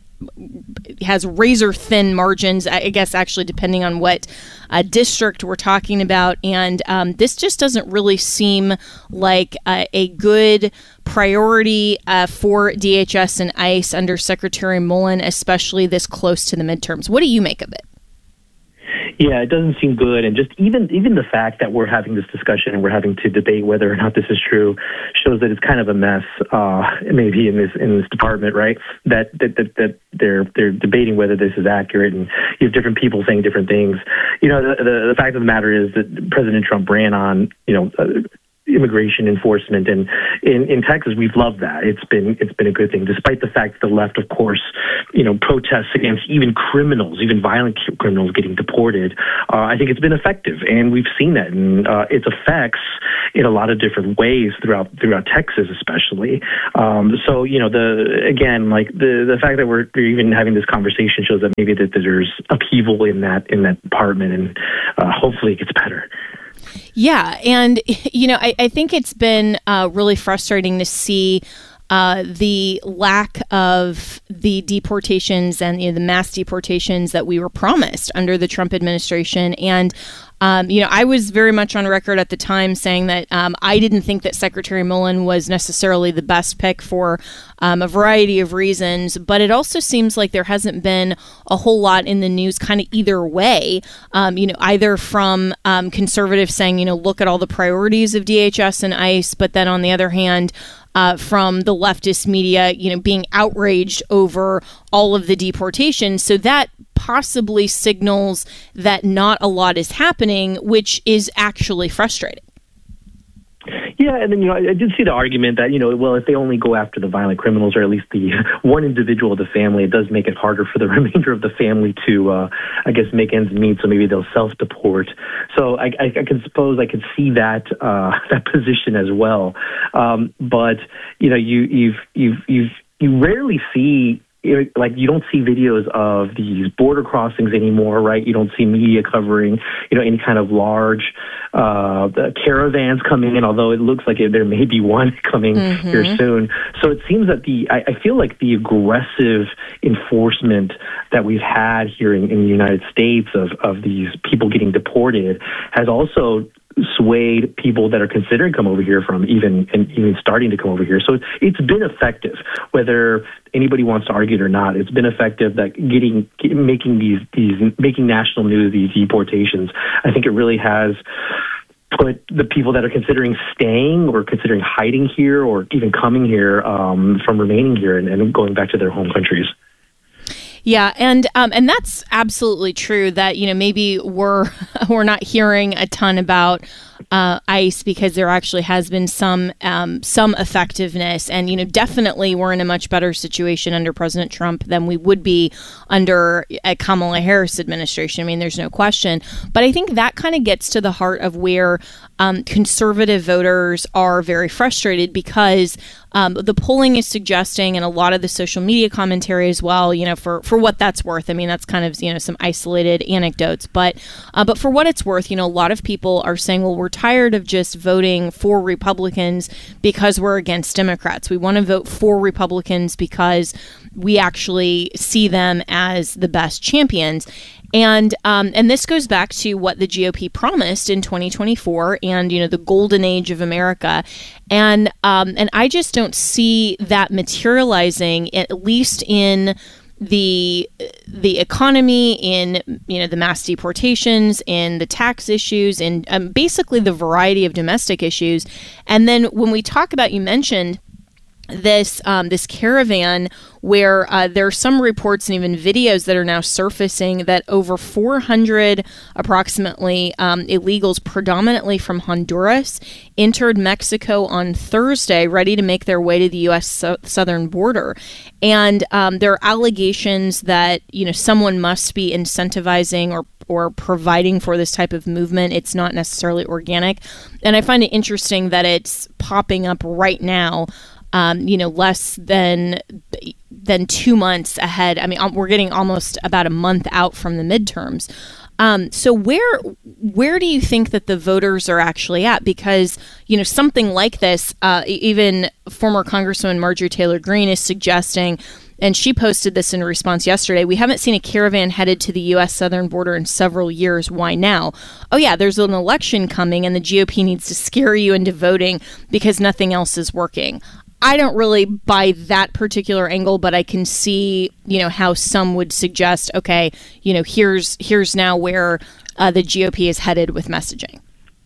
has razor thin margins, I guess, actually, depending on what uh, district we're talking about. And um, this just doesn't really seem like uh, a good priority uh, for D H S and ICE under Secretary Mullen, especially this close to the midterms. What do you make of it? Yeah, it doesn't seem good. And just even even the fact that we're having this discussion and we're having to debate whether or not this is true shows that it's kind of a mess, uh, maybe in this in this department, right? That that, that that they're they're debating whether this is accurate, and you have different people saying different things. You know, the the, the fact of the matter is that President Trump ran on, you know, Uh, immigration enforcement, and in, in Texas we've loved that. It's been it's been a good thing, despite the fact that the left, of course, you know, protests against even criminals, even violent criminals getting deported. Uh, I think it's been effective, and we've seen that in uh, its effects in a lot of different ways throughout throughout Texas, especially. Um, so you know, the again, like the the fact that we're, we're even having this conversation shows that maybe that there's upheaval in that in that department, and uh, hopefully it gets better. Yeah, and, you know, I, I think it's been uh, really frustrating to see uh, the lack of the deportations and, you know, the mass deportations that we were promised under the Trump administration. And Um, you know, I was very much on record at the time saying that um, I didn't think that Secretary Mullen was necessarily the best pick for um, a variety of reasons, but it also seems like there hasn't been a whole lot in the news kind of either way, um, you know, either from um, conservatives saying, you know, look at all the priorities of D H S and ICE, but then on the other hand, Uh, from the leftist media, you know, being outraged over all of the deportations. So that possibly signals that not a lot is happening, which is actually frustrating. Yeah, and then, you know, I, I did see the argument that, you know, well, if they only go after the violent criminals, or at least the one individual of the family, it does make it harder for the remainder of the family to, uh, I guess, make ends meet. So maybe they'll self-deport. So I, I, I can suppose I could see that uh, that position as well. Um, but you know, you you've you've you've you rarely see. Like, you don't see videos of these border crossings anymore, right? You don't see media covering, you know, any kind of large uh, caravans coming in, although it looks like there may be one coming mm-hmm. here soon. So it seems that the, I, I feel like the aggressive enforcement that we've had here in, in the United States of, of these people getting deported has also swayed people that are considering come over here from even and even starting to come over here. So it's been effective, whether anybody wants to argue it or not. It's been effective that getting making these these making national news, these deportations. I think it really has put the people that are considering staying or considering hiding here or even coming here um, from remaining here and, and going back to their home countries. Yeah, and um, and that's absolutely true that, you know, maybe we're we're not hearing a ton about uh, ICE because there actually has been some um, some effectiveness, and, you know, definitely we're in a much better situation under President Trump than we would be under a Kamala Harris administration. I mean, there's no question. But I think that kind of gets to the heart of where um, conservative voters are very frustrated, because Um, the polling is suggesting, and a lot of the social media commentary as well, you know, for, for what that's worth. I mean, that's kind of, you know, some isolated anecdotes. But uh, but for what it's worth, you know, a lot of people are saying, well, we're tired of just voting for Republicans because we're against Democrats. We want to vote for Republicans because we actually see them as the best champions. And um, and this goes back to what the G O P promised in twenty twenty-four, and, you know, the golden age of America. And um, and I just don't see that materializing, at least in the the economy, in, you know, the mass deportations, in the tax issues, in um, basically the variety of domestic issues. And then when we talk about, you mentioned this um, this caravan where uh, there are some reports and even videos that are now surfacing that over four hundred approximately um, illegals, predominantly from Honduras, entered Mexico on Thursday, ready to make their way to the U S so- southern border. And um, there are allegations that, you know, someone must be incentivizing or or providing for this type of movement. It's not necessarily organic. And I find it interesting that it's popping up right now, Um, you know, less than than two months ahead. I mean, we're getting almost about a month out from the midterms. Um, so where where do you think that the voters are actually at? Because, you know, something like this, uh, even former Congresswoman Marjorie Taylor Greene is suggesting, and she posted this in response yesterday, we haven't seen a caravan headed to the U S southern border in several years. Why now? Oh, yeah, there's an election coming and the G O P needs to scare you into voting because nothing else is working. I don't really buy that particular angle, but I can see, you know, how some would suggest, okay, you know, here's here's now where uh, the G O P is headed with messaging.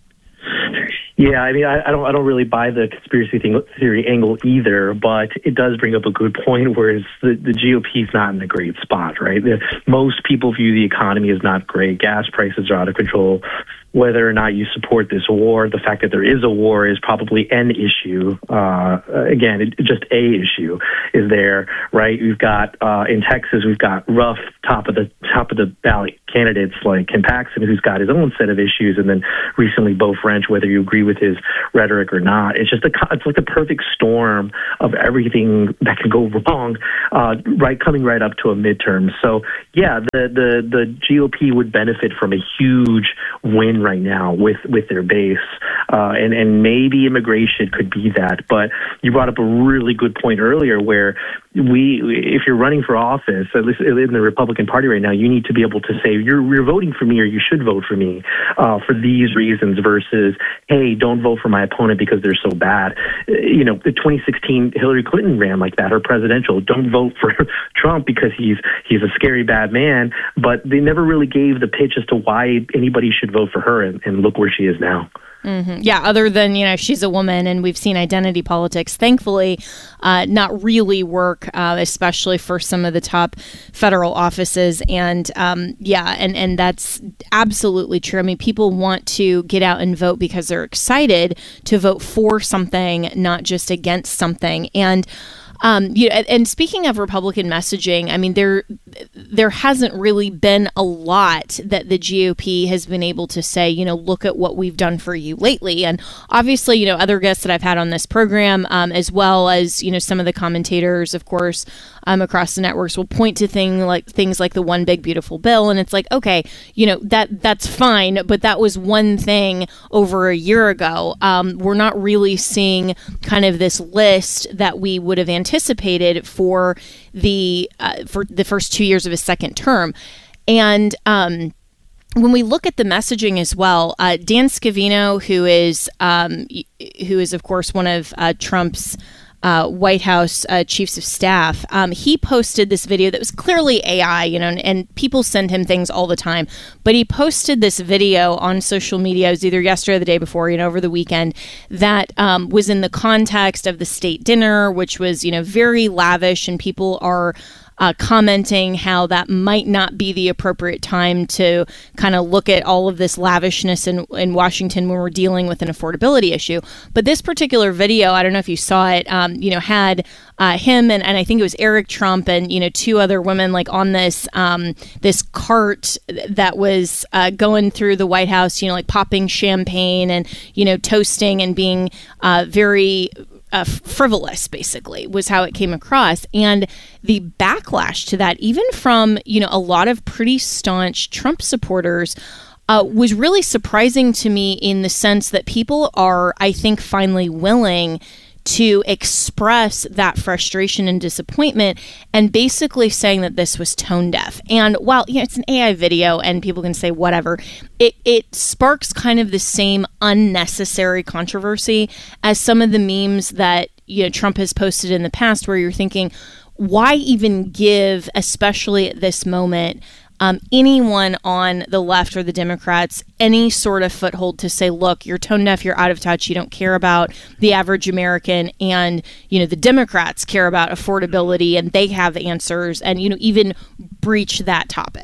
Yeah, I mean, I, I don't, I don't really buy the conspiracy thing, theory angle either, but it does bring up a good point. Whereas the, the G O P is not in a great spot, right? The, most people view the economy as not great. Gas prices are out of control. Whether or not you support this war, the fact that there is a war is probably an issue. Uh, again, it, just a issue is there, right? We've got uh, in Texas, we've got rough top of the top of the valley candidates like Ken Paxton, who's got his own set of issues, and then recently Beau French, whether you agree with his rhetoric or not. It's just a it's like the perfect storm of everything that can go wrong, uh, right coming right up to a midterm. So yeah, the the the G O P would benefit from a huge win right now with with their base, uh, and and maybe immigration could be that. But you brought up a really good point earlier, where we, if you're running for office, at least in the Republican Party right now, you need to be able to say you're you're voting for me, or you should vote for me uh, for these reasons, versus hey, don't vote for my opponent because they're so bad. You know, the twenty sixteen Hillary Clinton ran like that, her presidential. Don't vote for Trump because he's he's a scary bad man. But they never really gave the pitch as to why anybody should vote for her. And, and look where she is now. Mm-hmm. Yeah, other than, you know, she's a woman, and we've seen identity politics, thankfully, uh, not really work, uh, especially for some of the top federal offices. And um, yeah, and, and that's absolutely true. I mean, people want to get out and vote because they're excited to vote for something, not just against something. And Um, you know, and speaking of Republican messaging, I mean, there there hasn't really been a lot that the G O P has been able to say, you know, look at what we've done for you lately. And obviously, you know, other guests that I've had on this program, um, as well as, you know, some of the commentators, of course, um, across the networks will point to thing like things like the One Big Beautiful Bill. And it's like, okay, you know, that that's fine. But that was one thing over a year ago. Um, we're not really seeing kind of this list that we would have anticipated. anticipated for the uh, for the first two years of his second term. And um, when we look at the messaging as well, uh, Dan Scavino, who is um, who is of course one of uh, Trump's Uh, White House uh, chiefs of staff, um, he posted this video that was clearly A I, you know, and, and people send him things all the time. But he posted this video on social media, it was either yesterday or the day before, you know, over the weekend, that um, was in the context of the state dinner, which was, you know, very lavish, and people are Uh, commenting how that might not be the appropriate time to kind of look at all of this lavishness in, in Washington when we're dealing with an affordability issue. But this particular video, I don't know if you saw it, um, you know, had uh, him and, and I think it was Eric Trump and, you know, two other women like on this um, this cart that was uh, going through the White House, you know, like popping champagne and, you know, toasting and being uh, very Uh, frivolous, basically, was how it came across. And the backlash to that, even from, you know, a lot of pretty staunch Trump supporters, uh, was really surprising to me in the sense that people are, I think, finally willing to express that frustration and disappointment, and basically saying that this was tone deaf. And while, you know, it's an A I video and people can say whatever, it, it sparks kind of the same unnecessary controversy as some of the memes that, you know, Trump has posted in the past, where you're thinking, why even give, especially at this moment, Um, anyone on the left or the Democrats any sort of foothold to say, look, you're tone deaf, you're out of touch, you don't care about the average American, and, you know, the Democrats care about affordability and they have answers, and, you know, even breach that topic.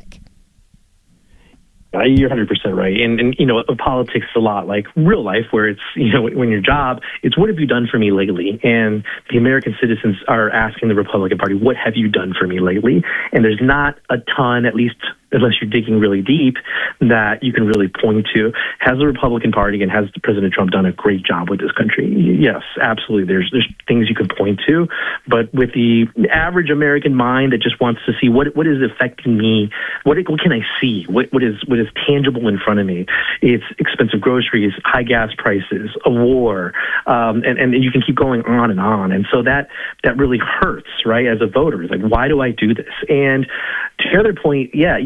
You're one hundred percent right. And, and, you know, politics is a lot like real life, where it's, you know, when your job, it's what have you done for me lately? And the American citizens are asking the Republican Party, what have you done for me lately? And there's not a ton, at least unless you're digging really deep, that you can really point to. Has the Republican Party and has President Trump done a great job with this country? Yes, absolutely. There's there's things you can point to. But with the average American mind that just wants to see what what is affecting me, what what can I see? What what is what is tangible in front of me? It's expensive groceries, high gas prices, a war, um, and, and you can keep going on and on. And so that that really hurts, right, as a voter. It's like, why do I do this? And to the other point, yeah, yeah,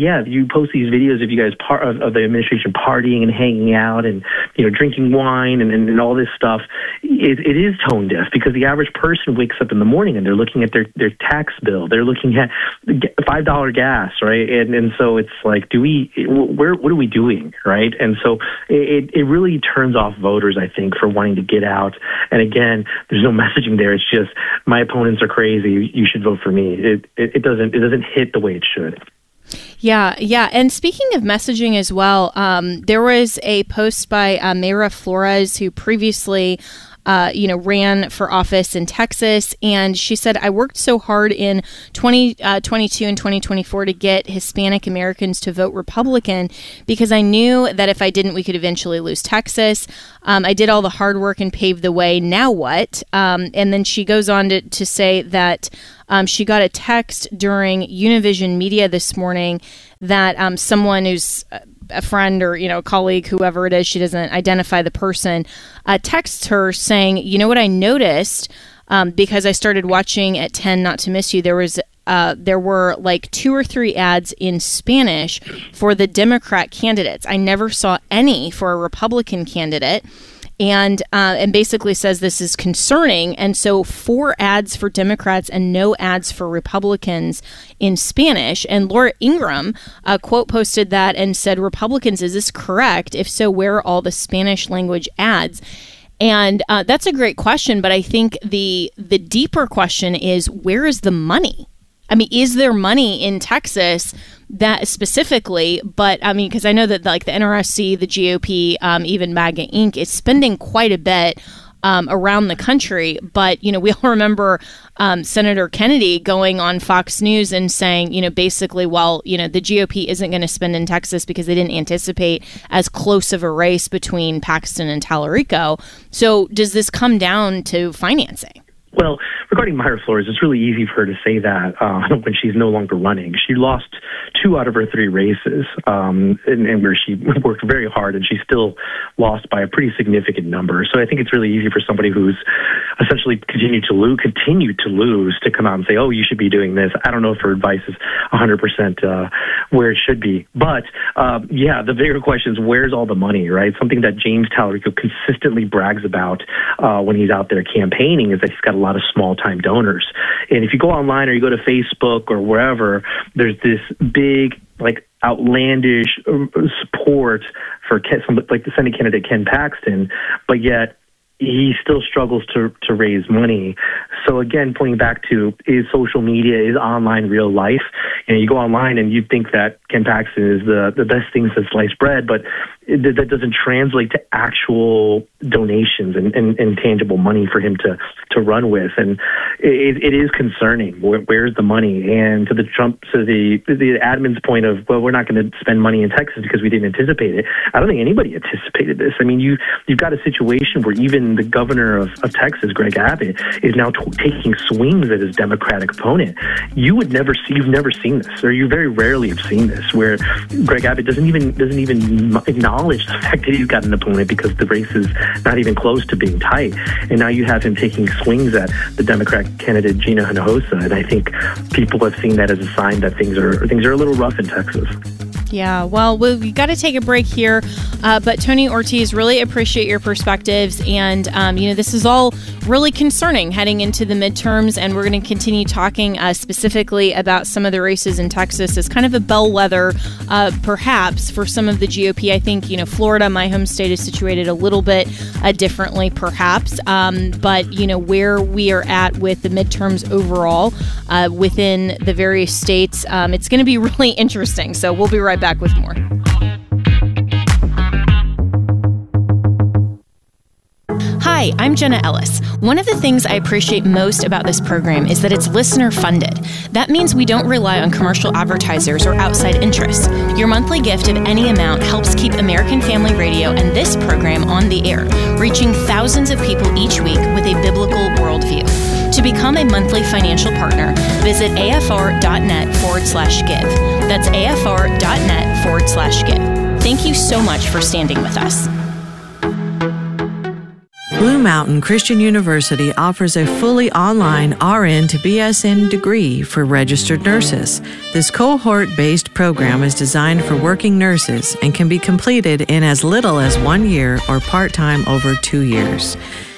yeah, you post these videos of you guys part of, of the administration partying and hanging out and, you know, drinking wine and, and, and all this stuff. It, it is tone deaf because the average person wakes up in the morning and they're looking at their, their tax bill. They're looking at five dollars gas, right? And and so it's like, do we, where, what are we doing, right? And so it, it really turns off voters, I think, for wanting to get out. And again, there's no messaging there. It's just, my opponents are crazy. You should vote for me. It, it, it doesn't, it doesn't hit the way it should. Yeah, yeah. And speaking of messaging as well, um, there was a post by uh, Mayra Flores, who previously Uh, you know, ran for office in Texas. And she said, I worked so hard in twenty twenty-two and twenty twenty-four to get Hispanic Americans to vote Republican because I knew that if I didn't, we could eventually lose Texas. Um, I did all the hard work and paved the way. Now what? Um, and then she goes on to, to say that um, she got a text during Univision Media this morning that um, someone who's a friend or, you know, a colleague, whoever it is, she doesn't identify the person, uh, texts her saying, you know what I noticed, um, because I started watching at ten Not to Miss You, there was uh, there were like two or three ads in Spanish for the Democrat candidates. I never saw any for a Republican candidate. And uh, and basically says this is concerning. And so four ads for Democrats and no ads for Republicans in Spanish. And Laura Ingraham, uh, quote, posted that and said, Republicans, is this correct? If so, where are all the Spanish language ads? And uh, that's a great question. But I think the the deeper question is, where is the money? I mean, is there money in Texas that specifically? But I mean, because I know that like the N R S C, the G O P, um, even MAGA Incorporated is spending quite a bit um, around the country. But, you know, we all remember um, Senator Kennedy going on Fox News and saying, you know, basically, well, you know, the G O P isn't going to spend in Texas because they didn't anticipate as close of a race between Paxton and Tallarico. So does this come down to financing? Well, regarding Mayra Flores, it's really easy for her to say that uh, when she's no longer running. She lost two out of her three races, um, and, and where she worked very hard, and she still lost by a pretty significant number. So I think it's really easy for somebody who's essentially continued to lose, continued to lose, to come out and say, "Oh, you should be doing this." I don't know if her advice is one hundred percent uh, where it should be, but uh, yeah, the bigger question is where's all the money, right? Something that James Tallarico consistently brags about uh, when he's out there campaigning is that he's got a lot of small-time donors. And if you go online or you go to Facebook or wherever, there's this big, like, outlandish support for Ken, like the Senate candidate Ken Paxton, but yet he still struggles to to raise money. So again, pointing back to, is social media, is online real life? You know, you go online and you think that Ken Paxton is the, the best thing since sliced bread, but it, that doesn't translate to actual donations and, and, and tangible money for him to, to run with. And it, it is concerning. Where, where's the money? And to the Trump, to the the admin's point of, well, we're not going to spend money in Texas because we didn't anticipate it. I don't think anybody anticipated this. I mean, you, you've got a situation where even the governor of, of Texas, Greg Abbott, is now t- taking swings at his Democratic opponent. You would never see, you've never seen this, or you very rarely have seen this, where Greg Abbott doesn't even doesn't even acknowledge the fact that he's got an opponent because the race is not even close to being tight. And now you have him taking swings at the Democrat candidate Gina Hinojosa, and I think people have seen that as a sign that things are things are a little rough in Texas. Yeah, well, we've got to take a break here. Uh, but Tony Ortiz, really appreciate your perspectives. And, um, you know, this is all really concerning heading into the midterms. And we're going to continue talking uh, specifically about some of the races in Texas as kind of a bellwether, uh, perhaps, for some of the G O P. I think, you know, Florida, my home state, is situated a little bit uh, differently, perhaps. Um, but, you know, where we are at with the midterms overall uh, within the various states, um, it's going to be really interesting. So we'll be right back with more. Hi, I'm Jenna Ellis. One of the things I appreciate most about this program is that it's listener funded. That means we don't rely on commercial advertisers or outside interests. Your monthly gift of any amount helps keep American Family Radio and this program on the air, reaching thousands of people each week with a biblical worldview. To become a monthly financial partner, visit afr.net forward slash give. That's afr.net forward slash give. Thank you so much for standing with us. Blue Mountain Christian University offers a fully online R N to B S N degree for registered nurses. This cohort-based program is designed for working nurses and can be completed in as little as one year or part-time over two years.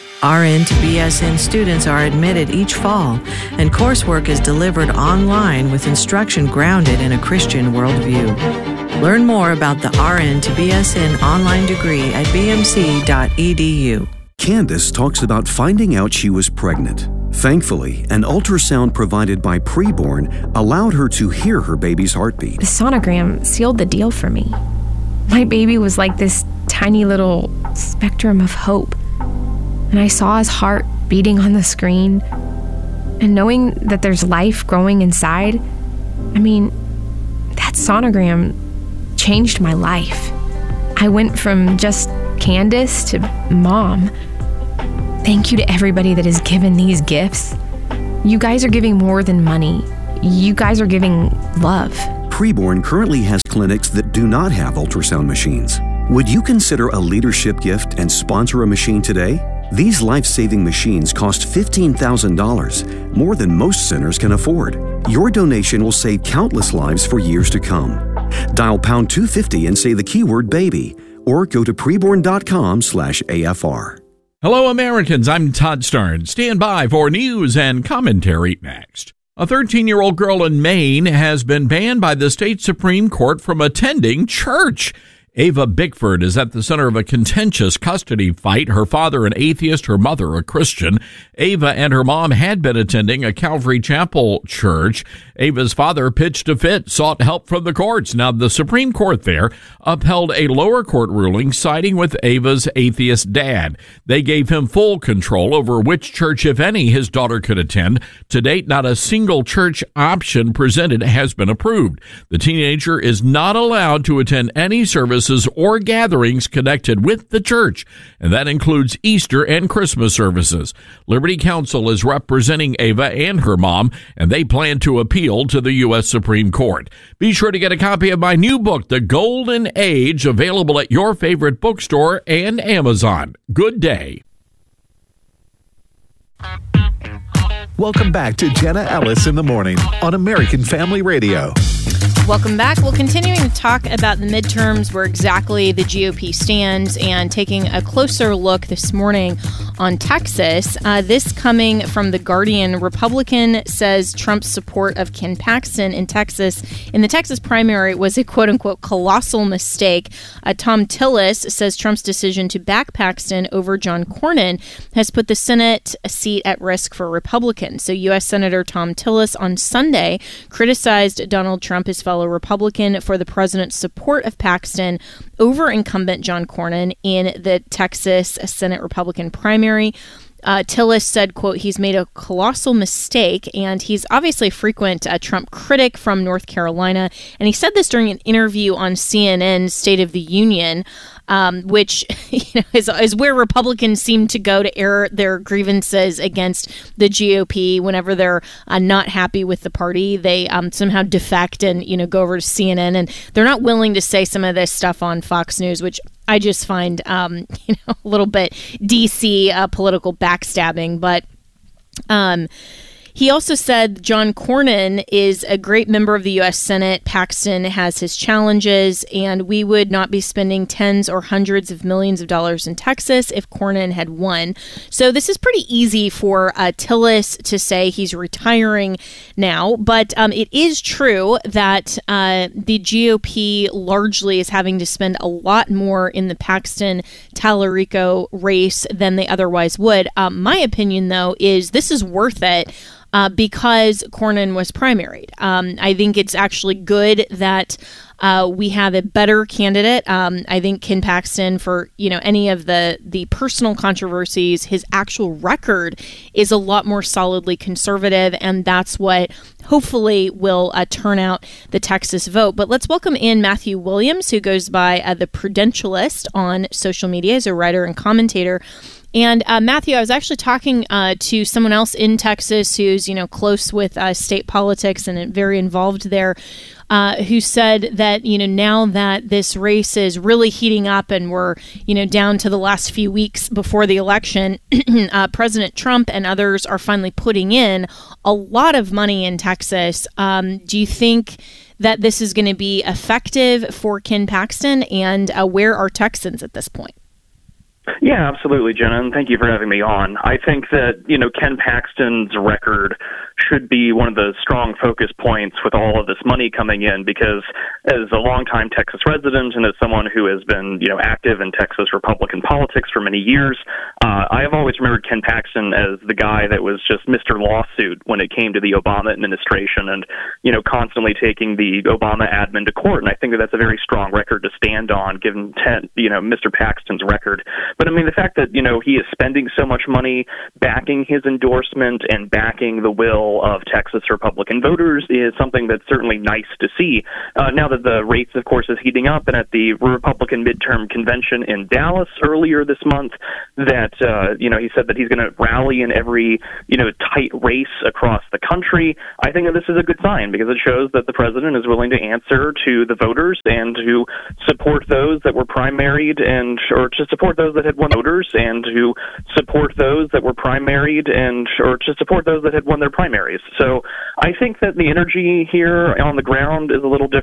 R N to B S N students are admitted each fall, and coursework is delivered online with instruction grounded in a Christian worldview. Learn more about the R N to B S N online degree at b m c dot e d u. Candace talks about finding out she was pregnant. Thankfully, an ultrasound provided by Preborn allowed her to hear her baby's heartbeat. The sonogram sealed the deal for me. My baby was like this tiny little spectrum of hope. And I saw his heart beating on the screen. And knowing that there's life growing inside, I mean, that sonogram changed my life. I went from just Candace to mom. Thank you to everybody that has given these gifts. You guys are giving more than money. You guys are giving love. Preborn currently has clinics that do not have ultrasound machines. Would you consider a leadership gift and sponsor a machine today? These life-saving machines cost fifteen thousand dollars, more than most centers can afford. Your donation will save countless lives for years to come. Dial pound two fifty and say the keyword baby, or go to preborn.com slash AFR. Hello, Americans. I'm Todd Starnes. Stand by for news and commentary next. A thirteen-year-old girl in Maine has been banned by the state Supreme Court from attending church. Ava Bickford is at the center of a contentious custody fight. Her father an atheist, her mother a Christian. Ava and her mom had been attending a Calvary Chapel church. Ava's father pitched a fit, sought help from the courts. Now, the Supreme Court there upheld a lower court ruling siding with Ava's atheist dad. They gave him full control over which church, if any, his daughter could attend. To date, not a single church option presented has been approved. The teenager is not allowed to attend any service or gatherings connected with the church, and that includes Easter and Christmas services. Liberty Counsel is representing Ava and her mom, and they plan to appeal to the U S Supreme Court. Be sure to get a copy of my new book, The Golden Age, available at your favorite bookstore and Amazon. Good day. Welcome back to Jenna Ellis in the Morning on American Family Radio. Welcome back. We're continuing to talk about the midterms, where exactly the G O P stands, and taking a closer look this morning on Texas. Uh, this coming from The Guardian. Republican says Trump's support of Ken Paxton in Texas in the Texas primary was a quote-unquote colossal mistake. Uh, Tom Tillis says Trump's decision to back Paxton over John Cornyn has put the Senate seat at risk for Republicans. So U S Senator Tom Tillis on Sunday criticized Donald Trump, his fellow Republican, for the president's support of Paxton over incumbent John Cornyn in the Texas Senate Republican primary. Uh, Tillis said, quote, he's made a colossal mistake, and he's obviously a frequent uh, Trump critic from North Carolina. And he said this during an interview on C N N's State of the Union, um, which you know, is, is where Republicans seem to go to air their grievances against the G O P. Whenever they're uh, not happy with the party, they um, somehow defect and, you know, go over to C N N, and they're not willing to say some of this stuff on Fox News, which I just find, um, you know, a little bit D C uh, political backstabbing. But um, he also said John Cornyn is a great member of the U S Senate. Paxton has his challenges, and we would not be spending tens or hundreds of millions of dollars in Texas if Cornyn had won. So this is pretty easy for uh, Tillis to say he's retiring now. But um, it is true that uh, the G O P largely is having to spend a lot more in the Paxton-Tallarico race than they otherwise would. Um, my opinion, though, is this is worth it. Uh, because Cornyn was primaried. Um, I think it's actually good that uh, we have a better candidate. Um, I think Ken Paxton, for you know any of the the personal controversies, his actual record is a lot more solidly conservative, and that's what hopefully will uh, turn out the Texas vote. But let's welcome in Matthew Williams, who goes by uh, the Prudentialist on social media as a writer and commentator. And uh, Matthew, I was actually talking uh, to someone else in Texas who's, you know, close with uh, state politics and very involved there, uh, who said that, you know, now that this race is really heating up and we're, you know, down to the last few weeks before the election, uh, President Trump and others are finally putting in a lot of money in Texas. Um, do you think that this is going to be effective for Ken Paxton, and uh, where are Texans at this point? Yeah, absolutely, Jenna, and thank you for having me on. I think that, you know, Ken Paxton's record should be one of the strong focus points with all of this money coming in, because as a longtime Texas resident and as someone who has been, you know, active in Texas Republican politics for many years, uh, I have always remembered Ken Paxton as the guy that was just Mister Lawsuit when it came to the Obama administration and, you know, constantly taking the Obama admin to court. And I think that that's a very strong record to stand on, given, ten, you know, Mister Paxton's record. But I mean, the fact that, you know, he is spending so much money backing his endorsement and backing the will of Texas Republican voters is something that's certainly nice to see. Uh, now that the race, of course, is heating up, and at the Republican midterm convention in Dallas earlier this month, that, uh, you know, he said that he's going to rally in every, you know, tight race across the country. I think that this is a good sign, because it shows that the president is willing to answer to the voters and to support those that were primaried and, or to support those that had won voters and to support those that were primaried and, or to support those that had won their primaries. So I think that the energy here on the ground is a little different